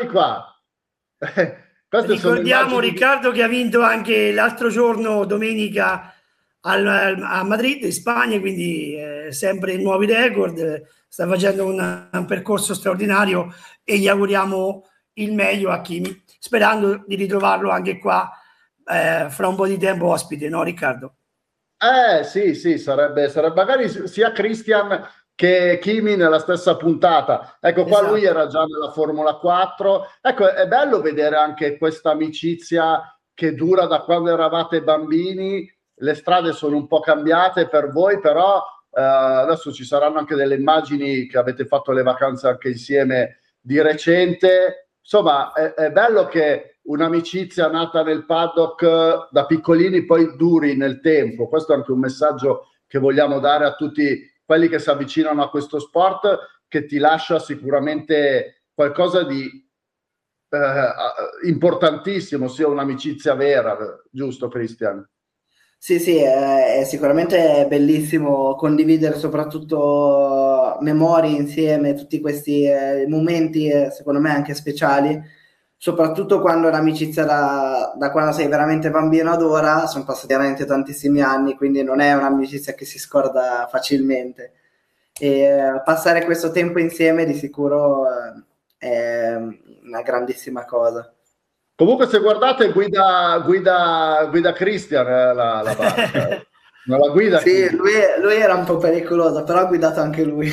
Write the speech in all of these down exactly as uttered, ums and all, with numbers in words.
qua. Queste sono Ricordiamo immagini... Riccardo che ha vinto anche l'altro giorno, domenica, al, a Madrid, in Spagna, quindi eh, sempre nuovi record, sta facendo un, un percorso straordinario e gli auguriamo il meglio a Kimi, sperando di ritrovarlo anche qua eh, fra un po' di tempo ospite, no Riccardo? Eh sì, sì, sarebbe, sarebbe magari sia Christian che Kimi nella stessa puntata. Ecco, qua lui Esatto. era già nella Formula quattro. Ecco, è bello vedere anche questa amicizia che dura da quando eravate bambini. Le strade sono un po' cambiate per voi, però eh, adesso ci saranno anche delle immagini che avete fatto le vacanze anche insieme di recente. Insomma, è, è bello che un'amicizia nata nel paddock eh, da piccolini poi duri nel tempo. Questo è anche un messaggio che vogliamo dare a tutti quelli che si avvicinano a questo sport, che ti lascia sicuramente qualcosa di eh, importantissimo, sia un'amicizia vera, giusto Christian? Sì, sì, è, è sicuramente bellissimo condividere soprattutto memorie insieme, tutti questi eh, momenti, eh, secondo me anche speciali, soprattutto quando l'amicizia da, da quando sei veramente bambino ad ora, sono passati veramente tantissimi anni, quindi non è un'amicizia che si scorda facilmente. E eh, passare questo tempo insieme di sicuro eh, è una grandissima cosa. Comunque se guardate guida, guida, guida Christian eh, la, la barca, non la guida Sì, chi? lui, lui era un po' pericoloso, però ha guidato anche lui.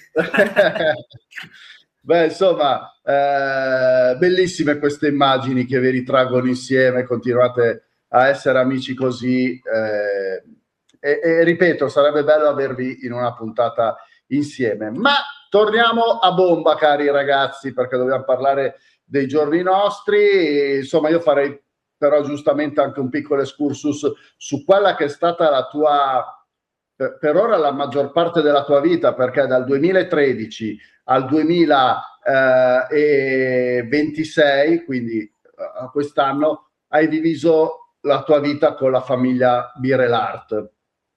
Beh, insomma, eh, bellissime queste immagini che vi ritraggono insieme, continuate a essere amici così. Eh, e, e ripeto, sarebbe bello avervi in una puntata insieme. Ma torniamo a bomba, cari ragazzi, perché dobbiamo parlare dei giorni nostri. Insomma, io farei però giustamente anche un piccolo excursus su quella che è stata la tua, per, per ora la maggior parte della tua vita, perché dal duemilatredici al duemilaventisei, quindi a quest'anno, hai diviso la tua vita con la famiglia Birelart.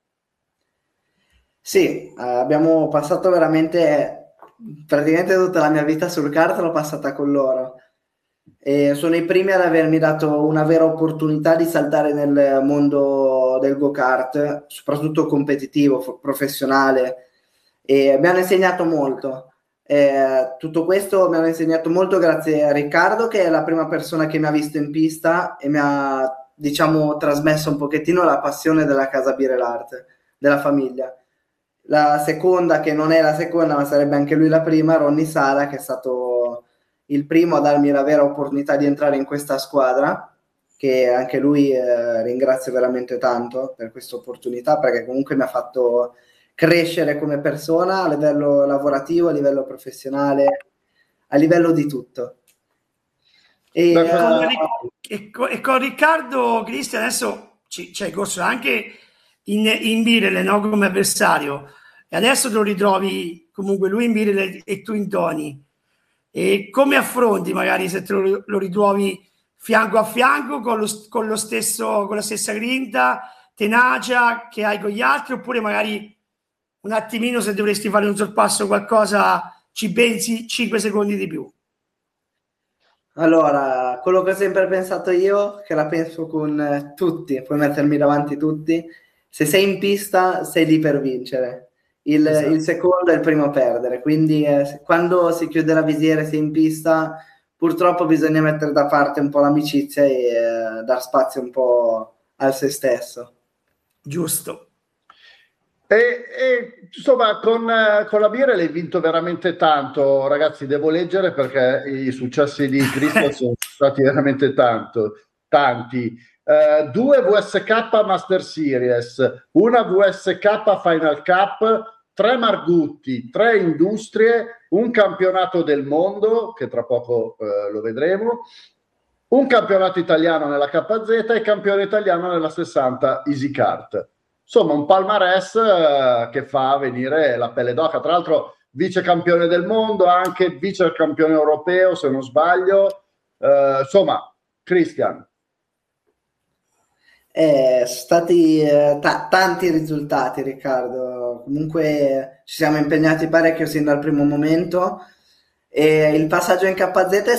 Sì, eh, abbiamo passato veramente praticamente tutta la mia vita sul kart l'ho passata con loro. E sono i primi ad avermi dato una vera opportunità di saltare nel mondo del go-kart, soprattutto competitivo, fo- professionale, e mi hanno insegnato molto. Eh, tutto questo mi hanno insegnato molto grazie a Riccardo, che è la prima persona che mi ha visto in pista e mi ha, diciamo, trasmesso un pochettino la passione della casa Birelart, della famiglia. La seconda, che non è la seconda, ma sarebbe anche lui la prima, Ronny Sala, che è stato il primo a darmi la vera opportunità di entrare in questa squadra, che anche lui eh, ringrazio veramente tanto per questa opportunità, perché comunque mi ha fatto crescere come persona a livello lavorativo, a livello professionale, a livello di tutto. E, Beh, E con, questa... Ri- e co- e con Riccardo Cristian adesso ci, ci hai corso anche in, in Birele, no? Come avversario, e adesso te lo ritrovi comunque lui in Birele e tu in Toni. E come affronti magari se te lo, lo ritrovi fianco a fianco con, lo, con, lo stesso, con la stessa grinta, tenacia che hai con gli altri, oppure magari un attimino se dovresti fare un sorpasso qualcosa ci pensi cinque secondi di più. Allora, quello che ho sempre pensato io, che la penso con eh, tutti, puoi mettermi davanti tutti, se sei in pista sei lì per vincere, il, il Esatto. secondo è il primo a perdere, quindi eh, se- quando si chiude la visiera e sei in pista, purtroppo bisogna mettere da parte un po' l'amicizia e eh, dar spazio un po' al se stesso. Giusto. E, e, insomma, con, eh, con la Birel hai vinto veramente tanto, ragazzi. Devo leggere perché i successi di Christian sono stati veramente tanto, tanti. Eh, due V S K Master Series, una V S K Final Cup, tre Margutti, tre Industrie, un campionato del mondo, che tra poco eh, lo vedremo, un campionato italiano nella K Z e campione italiano nella sessanta Easy Kart. Insomma, un palmarès eh, che fa venire la pelle d'oca. Tra l'altro, vice campione del mondo, anche vice campione europeo, se non sbaglio. Eh, insomma, Christian. Eh, sono stati eh, ta- tanti risultati, Riccardo. Comunque ci siamo impegnati parecchio sin dal primo momento e il passaggio in K Z è